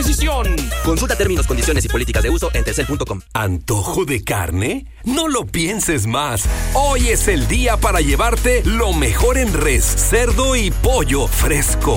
disposición. Consulta términos, condiciones y políticas de uso en telcel.com. ¿Antojo de carne? No lo pienses más. Hoy es el día para llevarte lo mejor en res, cerdo y pollo fresco,